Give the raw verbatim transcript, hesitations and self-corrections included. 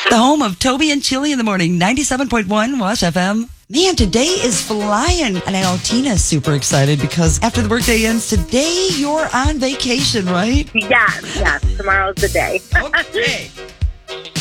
The home of Toby and Chili in the morning, ninety-seven point one Wash F M. Man, today is flying. And I know Tina's super excited because after the workday ends today, you're on vacation, right? Yes, yes. Tomorrow's the day. Okay.